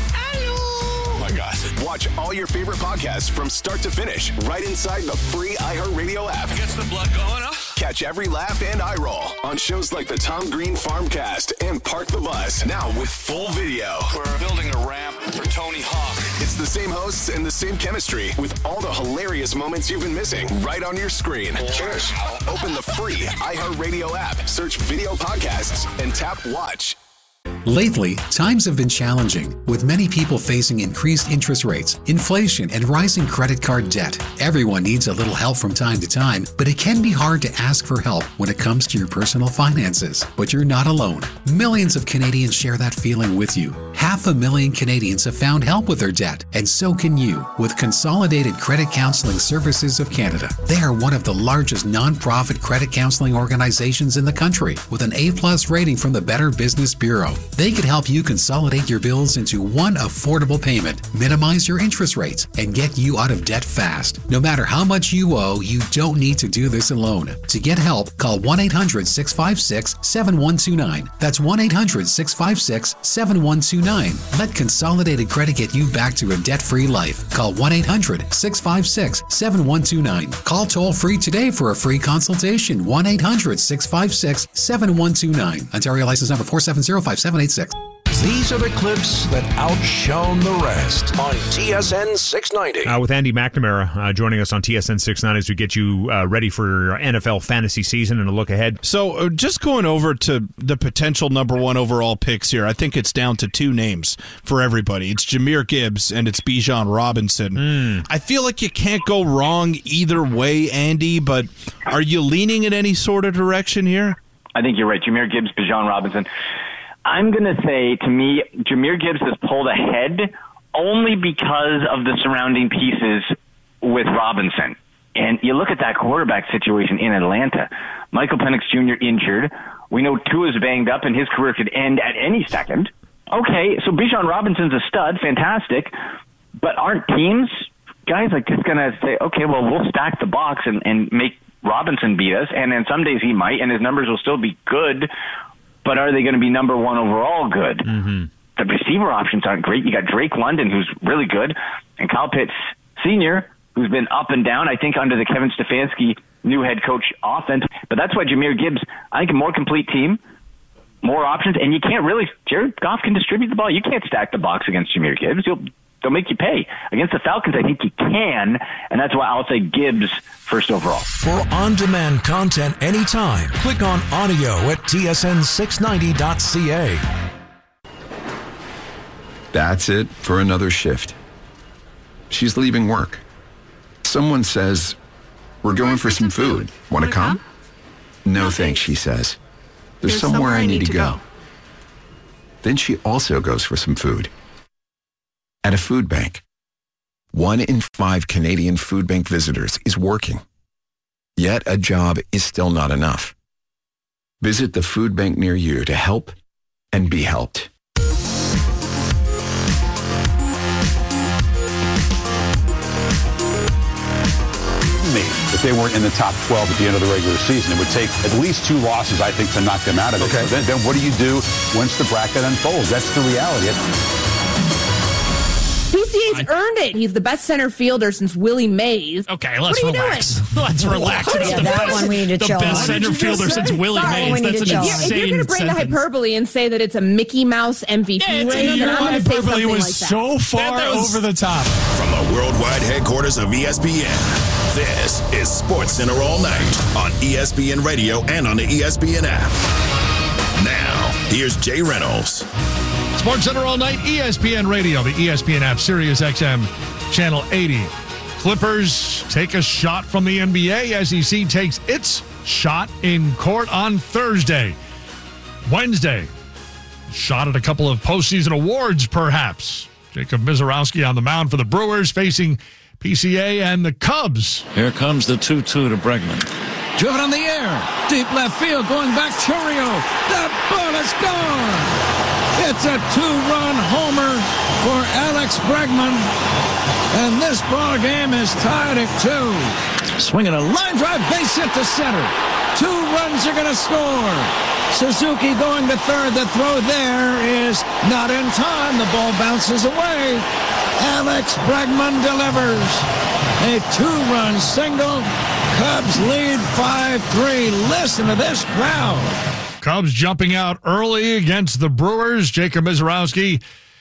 Oh my God. Watch all your favorite podcasts from start to finish right inside the free iHeartRadio app. Gets the blood going up. Catch every laugh and eye roll on shows like the Tom Green Farmcast and Park the Bus. Now with full video. We're building a ramp for Tony Hawk. It's the same hosts and the same chemistry with all the hilarious moments you've been missing right on your screen. Cheers. Open the free iHeartRadio app, search video podcasts, and tap watch. Lately, times have been challenging, with many people facing increased interest rates, inflation, and rising credit card debt. Everyone needs a little help from time to time, but it can be hard to ask for help when it comes to your personal finances. But you're not alone. Millions of Canadians share that feeling with you. Half a million Canadians have found help with their debt, and so can you with Consolidated Credit Counseling Services of Canada. They are one of the largest nonprofit credit counseling organizations in the country, with an A-plus rating from the Better Business Bureau. They could help you consolidate your bills into one affordable payment, minimize your interest rates, and get you out of debt fast. No matter how much you owe, you don't need to do this alone. To get help, call one eight hundred six five six seven one two nine. That's one eight hundred six five six seven one two nine. Let Consolidated Credit get you back to a debt-free life. Call one eight hundred six five six seven one two nine. Call toll-free today for a free consultation. one eight hundred six five six seven one two nine. Ontario license number four seven zero five seven eight six. These are the clips that outshone the rest on T S N six ninety. Uh, with Andy McNamara uh, joining us on T S N six ninety as we get you uh, ready for N F L fantasy season and a look ahead. So uh, just going over to the potential number one overall picks here, I think it's down to two names for everybody. It's Jahmyr Gibbs and it's Bijan Robinson. Mm. I feel like you can't go wrong either way, Andy, but are you leaning in any sort of direction here? I think you're right. Jahmyr Gibbs, Bijan Robinson. I'm going to say, to me, Jahmyr Gibbs has pulled ahead only because of the surrounding pieces with Robinson. And you look at that quarterback situation in Atlanta. Michael Penix Junior injured. We know Tua's banged up and his career could end at any second. Okay, so Bijan Robinson's a stud, fantastic. But aren't teams, guys like this, going to say, okay, well, we'll stack the box and, and make Robinson beat us, and then some days he might, and his numbers will still be good, but are they going to be number one overall good? Mm-hmm. The receiver options aren't great. You got Drake London, who's really good, and Kyle Pitts Senior, who's been up and down, I think, under the Kevin Stefanski new head coach offense. But that's why Jahmyr Gibbs, I think, a more complete team, more options, and you can't really, Jared Goff can distribute the ball. You can't stack the box against Jahmyr Gibbs. He'll, they'll make you pay. Against the Falcons, I think you can, and that's why I'll say Gibbs first overall. For on-demand content anytime, click on audio at T S N six ninety dot C A. That's it for another shift. She's leaving work. Someone says, "We're going for some food. Want to come?" No thanks, she says. There's somewhere I need to go. Then she also goes for some food. At a food bank. One in five Canadian food bank visitors is working. Yet a job is still not enough. Visit the food bank near you to help and be helped. If they weren't in the top twelve at the end of the regular season, it would take at least two losses, I think, to knock them out of it. Okay. So then, then what do you do once the bracket unfolds? That's the reality. P C A's earned it. He's the best center fielder since Willie Mays. Okay, let's what are relax. You doing? Let's relax. Yeah, the that best, one we need to the chill best on. center fielder since Willie Sorry, Mays. That's an if insane you're, if you're going to bring sentence. the hyperbole and say that it's a Mickey Mouse M V P Yeah, it's race, then I'm going to say hyperbole something was like that. so far that, that was, over the top. From the worldwide headquarters of E S P N, this is Sports Center All Night on E S P N Radio and on the E S P N app. Now, here's Jay Reynolds. Sports Center All Night, E S P N Radio, the E S P N app, Sirius X M, Channel eighty. Clippers take a shot from the N B A. S E C takes its shot in court on Thursday. Wednesday, shot at a couple of postseason awards, perhaps. Jacob Mizorowski on the mound for the Brewers, facing P C A and the Cubs. Here comes the two two to Bregman. Driven on the air. Deep left field. Going back. Chourio. That ball is gone. It's a two-run homer for Alex Bregman. And this ball game is tied at two. Swinging a line drive, base hit to center. Two runs are going to score. Suzuki going to third. The throw there is not in time. The ball bounces away. Alex Bregman delivers a two-run single. Cubs lead five three. Listen to this crowd. Cubs jumping out early against the Brewers. Jacob Misiorowski,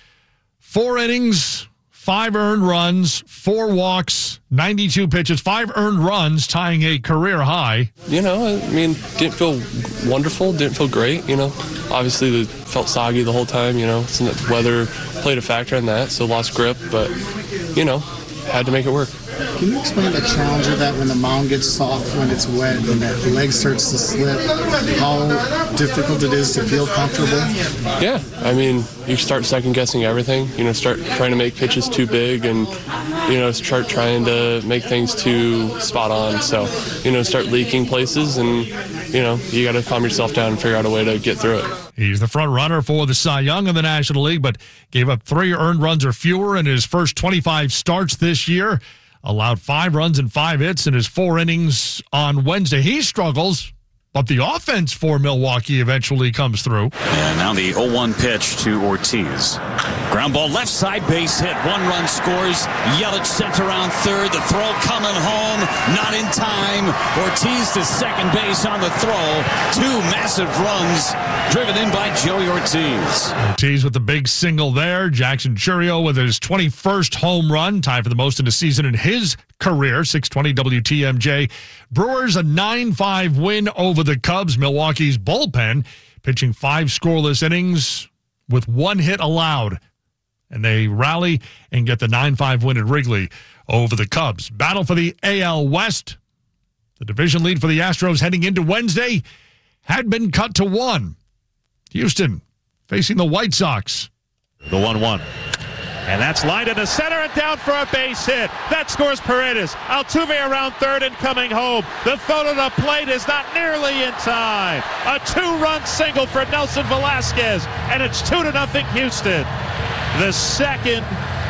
four innings, five earned runs, four walks, ninety-two pitches, five earned runs, tying a career high. You know, I mean, didn't feel wonderful, didn't feel great, you know. Obviously, it felt soggy the whole time, you know. The weather played a factor in that, so lost grip, but, you know, had to make it work. Can you explain the challenge of that when the mound gets soft, when it's wet, and that leg starts to slip, how difficult it is to feel comfortable? Yeah, I mean, you start second-guessing everything, you know, start trying to make pitches too big and, you know, start trying to make things too spot on. So, you know, start leaking places and, you know, you got to calm yourself down and figure out a way to get through it. He's the front runner for the Cy Young in the National League, but gave up three earned runs or fewer in his first twenty-five starts this year. Allowed five runs and five hits in his four innings on Wednesday. He struggles, but the offense for Milwaukee eventually comes through. And now the oh one pitch to Ortiz. Ground ball left side, base hit. One run scores. Yelich sent around third. The throw coming home. Not in time. Ortiz to second base on the throw. Two massive runs driven in by Joey Ortiz. Ortiz with the big single there. Jackson Chourio with his twenty-first home run. Tied for the most in a season in his career. six twenty W T M J. Brewers a nine five win over the Cubs. Milwaukee's bullpen pitching five scoreless innings with one hit allowed. And they rally and get the nine five win at Wrigley over the Cubs. Battle for the A L West. The division lead for the Astros heading into Wednesday had been cut to one. Houston facing the White Sox. The one one. And that's lined into center and down for a base hit. That scores Paredes. Altuve around third and coming home. The throw to the plate is not nearly in time. A two-run single for Nelson Velasquez, and it's two to nothing Houston. The second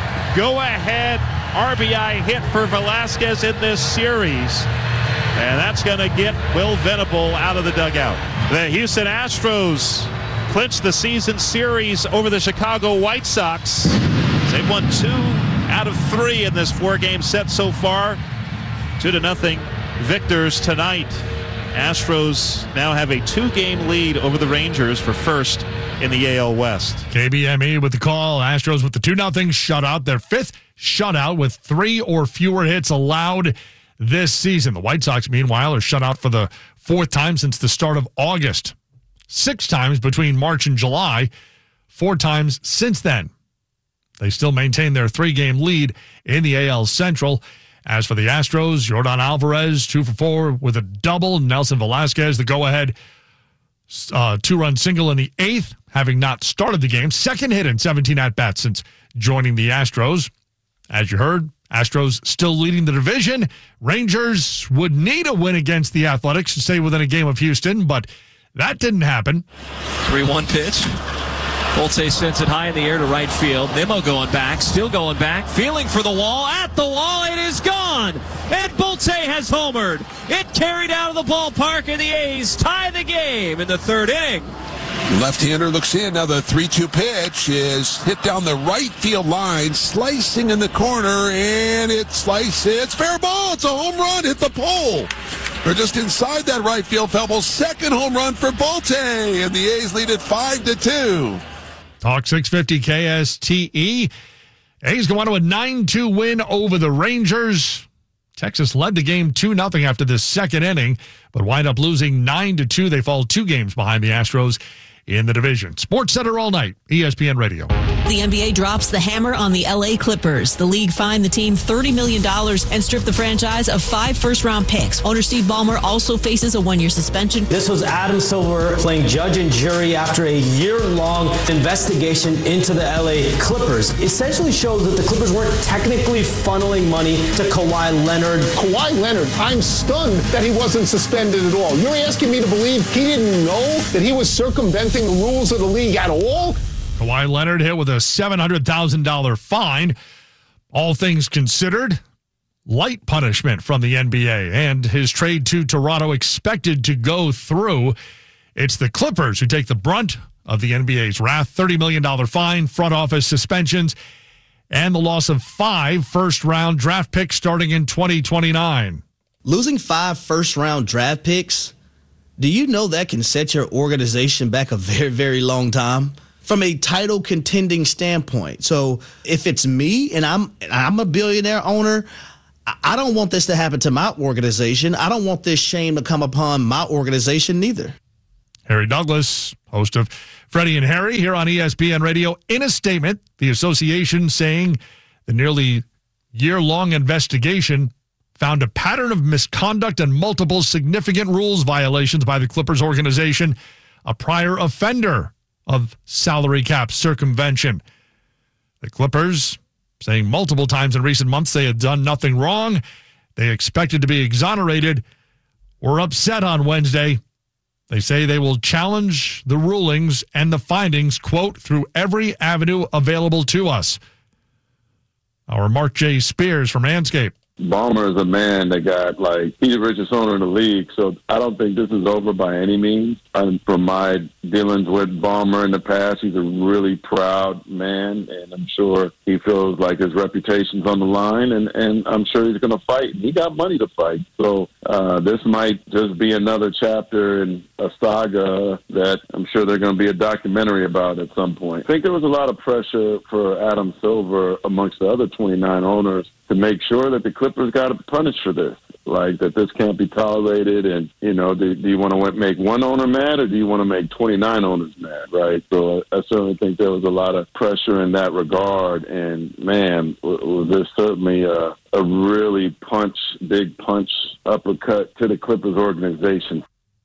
go-ahead R B I hit for Velasquez in this series. And that's going to get Will Venable out of the dugout. The Houston Astros clinched the season series over the Chicago White Sox. They've won two out of three in this four-game set so far. Two to nothing victors tonight. Astros now have a two-game lead over the Rangers for first in the A L West. K B M E with the call. Astros with the two nothing shutout. Their fifth shutout with three or fewer hits allowed this season. The White Sox, meanwhile, are shut out for the fourth time since the start of August. Six times between March and July. Four times since then. They still maintain their three-game lead in the A L Central. As for the Astros, Yordan Alvarez, two for four with a double. Nelson Velasquez, the go-ahead uh, two-run single in the eighth, having not started the game. Second hit in seventeen at-bats since joining the Astros. As you heard, Astros still leading the division. Rangers would need a win against the Athletics to stay within a game of Houston, but that didn't happen. three one pitch. Bolte sends it high in the air to right field. Nimmo going back, still going back, feeling for the wall. At the wall, it is gone. And Bolte has homered. It carried out of the ballpark, and the A's tie the game in the third inning. Left-hander looks in. Now the three two pitch is hit down the right field line, slicing in the corner, and it slices. It's fair ball. It's a home run. Hit the pole. They're just inside that right field pebble. Second home run for Bolte, and the A's lead it five to two. Talk six fifty K S T E. A's go on to a nine two win over the Rangers. Texas led the game two nothing after the second inning, but wind up losing nine to two. They fall two games behind the Astros in the division. Sports Center all night, E S P N Radio. The N B A drops the hammer on the L A Clippers. The league fined the team thirty million dollars and stripped the franchise of five first-round picks. Owner Steve Ballmer also faces a one-year suspension. This was Adam Silver playing judge and jury after a year-long investigation into the L A Clippers. Essentially shows that the Clippers weren't technically funneling money to Kawhi Leonard. Kawhi Leonard, I'm stunned that he wasn't suspended at all. You're asking me to believe he didn't know that he was circumventing the rules of the league at all? Kawhi Leonard hit with a seven hundred thousand dollars fine. All things considered, light punishment from the N B A, and his trade to Toronto expected to go through. It's the Clippers who take the brunt of the N B A's wrath. thirty million dollars fine, front office suspensions, and the loss of five first-round draft picks starting in twenty twenty-nine. Losing five first-round draft picks, do you know that can set your organization back a very, very long time? From a title contending standpoint. So if it's me and I'm I'm a billionaire owner, I don't want this to happen to my organization. I don't want this shame to come upon my organization neither. Harry Douglas, host of Freddie and Harry here on E S P N Radio, in a statement, the association saying the nearly year-long investigation found a pattern of misconduct and multiple significant rules violations by the Clippers organization, a prior offender of salary cap circumvention. The Clippers saying multiple times in recent months they had done nothing wrong. They expected to be exonerated. Were upset on Wednesday. They say they will challenge the rulings and the findings, quote, through every avenue available to us. Our Mark J. Spears from Manscaped. Ballmer is a man that got, like, he's the richest owner in the league, so I don't think this is over by any means. And from my dealings with Ballmer in the past, he's a really proud man, and I'm sure he feels like his reputation's on the line, and, and I'm sure he's going to fight. He got money to fight, so uh, this might just be another chapter in a saga that I'm sure there's going to be a documentary about at some point. I think there was a lot of pressure for Adam Silver amongst the other twenty-nine owners to make sure that the Clippers got punished for this, like that this can't be tolerated. And, you know, do, do you want to make one owner mad or do you want to make twenty-nine owners mad, right? So I, I certainly think there was a lot of pressure in that regard. And, man, was this certainly a, a really punch, big punch, uppercut to the Clippers organization.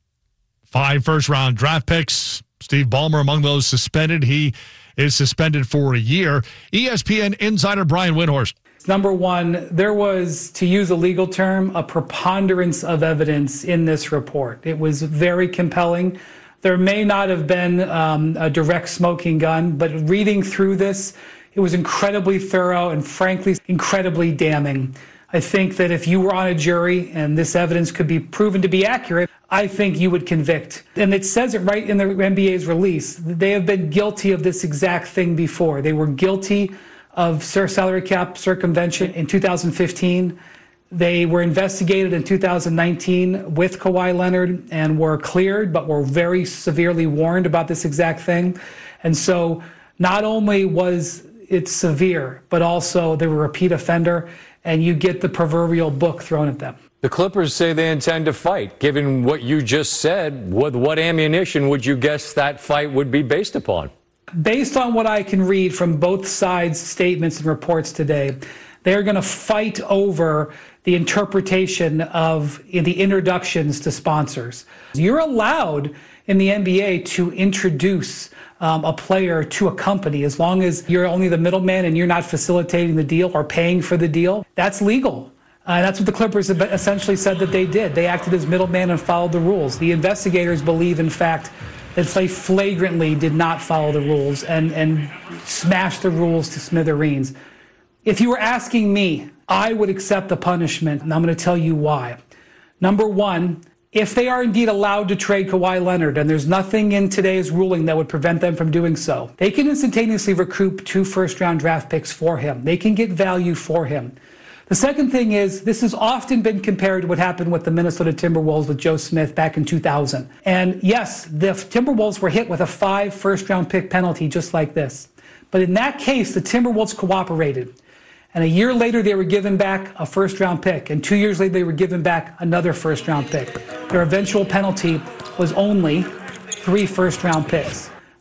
Five first-round draft picks. Steve Ballmer among those suspended. He is suspended for a year. E S P N insider Brian Windhorst. Number one, there was, to use a legal term, a preponderance of evidence in this report. It was very compelling. There may not have been um, a direct smoking gun, but reading through this, it was incredibly thorough and, frankly, incredibly damning. I think that if you were on a jury and this evidence could be proven to be accurate, I think you would convict. And it says it right in the N B A's release. They have been guilty of this exact thing before. They were guilty of salary cap circumvention in two thousand fifteen. They were investigated in two thousand nineteen with Kawhi Leonard and were cleared, but were very severely warned about this exact thing. And so not only was it severe, but also they were a repeat offender, and you get the proverbial book thrown at them. The Clippers say they intend to fight. Given what you just said, what, what ammunition would you guess that fight would be based upon? Based on what I can read from both sides' statements and reports today, they're going to fight over the interpretation of the introductions to sponsors. You're allowed in the N B A to introduce um, a player to a company as long as you're only the middleman and you're not facilitating the deal or paying for the deal. That's legal. Uh, that's what the Clippers have essentially said that they did. They acted as middleman and followed the rules. The investigators believe, in fact, that they flagrantly did not follow the rules and, and smashed the rules to smithereens. If you were asking me, I would accept the punishment, and I'm going to tell you why. Number one, if they are indeed allowed to trade Kawhi Leonard, and there's nothing in today's ruling that would prevent them from doing so, they can instantaneously recoup two first-round draft picks for him. They can get value for him. The second thing is, this has often been compared to what happened with the Minnesota Timberwolves with Joe Smith back in two thousand. And yes, the Timberwolves were hit with a five first-round pick penalty just like this. But in that case, the Timberwolves cooperated. And a year later, they were given back a first-round pick. And two years later, they were given back another first-round pick. Their eventual penalty was only three first-round picks.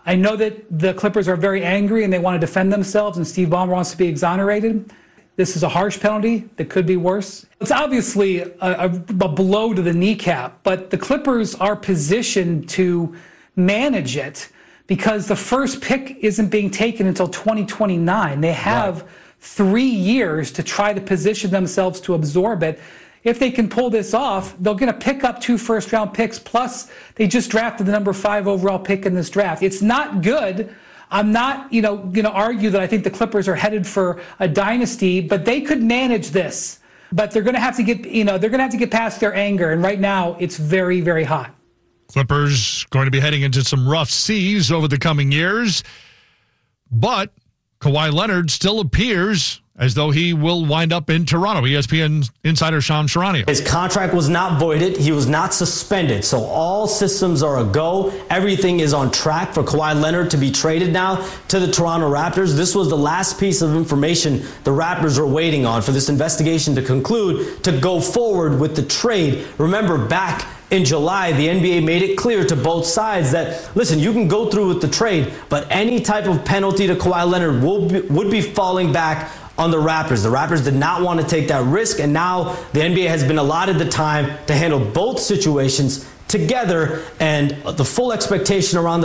I know that the Clippers are very angry and they want to defend themselves, and Steve Ballmer wants to be exonerated. This is a harsh penalty that could be worse. It's obviously a, a, a blow to the kneecap, but the Clippers are positioned to manage it because the first pick isn't being taken until twenty twenty-nine. They have right. three years to try to position themselves to absorb it. If they can pull this off, they're going to pick up two first-round picks, plus they just drafted the number five overall pick in this draft. It's not good. I'm not, you know, going to argue that I think the Clippers are headed for a dynasty, but they could manage this. But they're going to have to get, you know, they're going to have to get past their anger. And right now, it's very, very hot. Clippers going to be heading into some rough seas over the coming years. But Kawhi Leonard still appears as though he will wind up in Toronto. E S P N insider Sean Sharania. His contract was not voided. He was not suspended. So all systems are a go. Everything is on track for Kawhi Leonard to be traded now to the Toronto Raptors. This was the last piece of information the Raptors were waiting on for this investigation to conclude to go forward with the trade. Remember, back in July, the N B A made it clear to both sides that, listen, you can go through with the trade, but any type of penalty to Kawhi Leonard will be, would be falling back on the Raptors. The Raptors did not want to take that risk, and now the N B A has been allotted the time to handle both situations together, and the full expectation around the